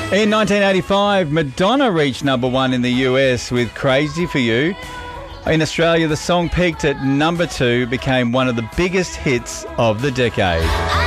In 1985, Madonna reached number one in the US with Crazy for You. In Australia, the song peaked at number 2, became one of the biggest hits of the decade.